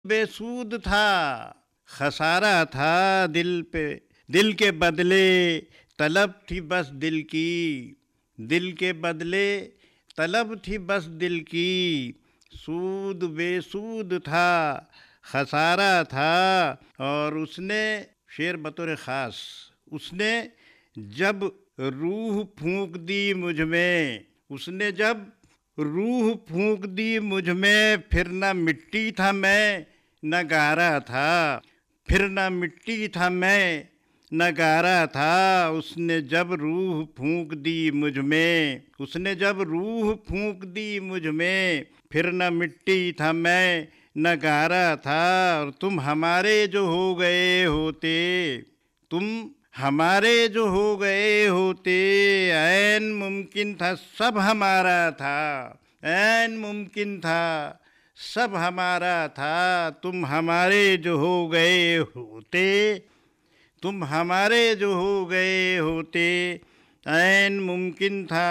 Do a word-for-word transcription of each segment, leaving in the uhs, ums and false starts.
بے سود تھا، خسارہ تھا دل پہ، دل کے بدلے طلب تھی بس دل کی، دل کے بدلے طلب تھی بس دل کی، سود بے سود تھا، خسارہ تھا۔ اور اس نے شعر بطور خاص، اس نے جب روح پھونک دی مجھ میں، اس نے جب روح پھونک دی مجھ میں، پھر نہ مٹی تھا میں نہ گارا تھا، پھر نہ مٹی تھا میں نہ گارا تھا۔ اس نے جب روح پھونک دی مجھ میں، اس نے جب روح پھونک دی مجھ میں، پھر نہ مٹی تھا میں نہ گارا تھا۔ اور تم ہمارے جو ہو گئے ہوتے، تم ہمارے جو ہو گئے ہوتے، عین ممکن تھا سب ہمارا تھا، عین ممکن تھا سب ہمارا تھا۔ تم ہمارے جو ہو گئے ہوتے، تم ہمارے جو ہو گئے ہوتے، عین ممکن تھا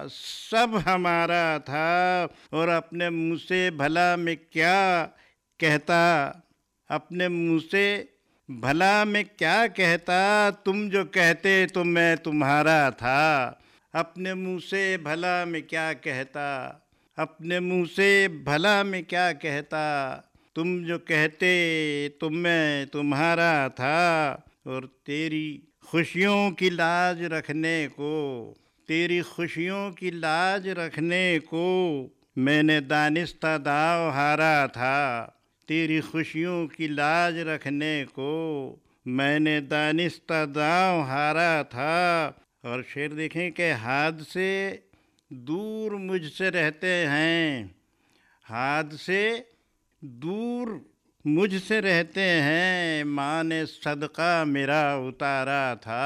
سب ہمارا تھا۔ اور اپنے منہ سے بھلا میں کیا کہتا، اپنے منہ سے بھلا میں کیا کہتا، تم جو کہتے تو میں تمہارا تھا۔ اپنے منہ سے بھلا میں کیا کہتا، اپنے منہ سے بھلا میں کیا کہتا، تم جو کہتے تو میں تمہارا تھا۔ اور تیری خوشیوں کی لاج رکھنے کو، تیری خوشیوں کی لاج رکھنے کو، میں نے دانستہ داؤ ہارا تھا، تیری خوشیوں کی لاج رکھنے کو، میں نے دانستہ داؤ ہارا تھا۔ اور شعر دیکھیں کہ حادثے دور مجھ سے رہتے ہیں، حادثے دور مجھ سے رہتے ہیں، ماں نے صدقہ میرا اتارا تھا،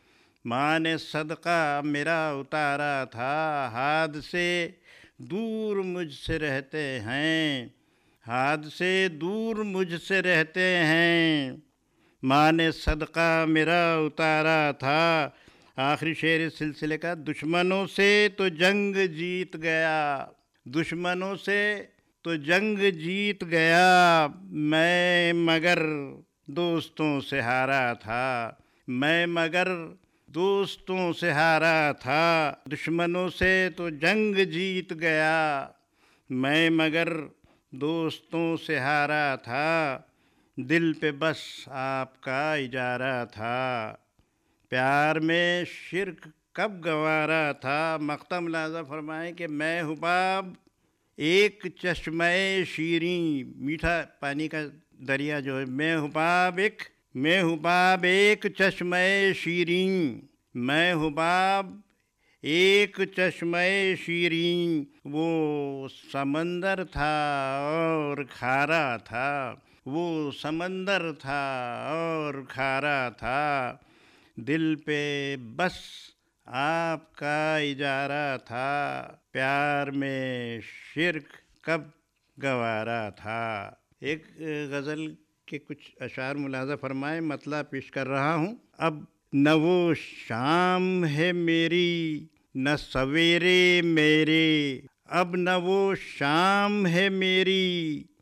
ماں نے صدقہ میرا اتارا تھا۔ حادثے دور مجھ سے رہتے ہیں، حادثے دور مجھ سے رہتے ہیں، ماں نے صدقہ میرا اتارا تھا۔ آخری شعر اس سلسلے کا، دشمنوں سے تو جنگ جیت گیا، دشمنوں سے تو جنگ جیت گیا، میں مگر دوستوں سے ہارا تھا، میں مگر دوستوں سے ہارا تھا۔ دشمنوں سے تو جنگ جیت گیا، میں مگر دوستوں سے ہارا تھا، دل پہ بس آپ کا اجارہ تھا، پیار میں شرک کب گوارا تھا۔ مقطع ملاحظہ فرمائیں کہ میں حباب ایک چشمہ شیریں، میٹھا پانی کا دریا جو ہے، میں حباب ایک میں حباب ایک چشمہ شیریں، میں حباب ایک چشمہ شیریں، وہ سمندر تھا اور کھارا تھا، وہ سمندر تھا اور کھارا تھا، دل پہ بس آپ کا اجارہ تھا، پیار میں شرک کب گوارا تھا۔ ایک غزل کے کچھ اشعار ملاحظہ فرمائیں، مطلب پیش کر رہا ہوں۔ اب نہ وہ شام ہے میری نہ سویرے میرے، اب نہ وہ شام ہے میری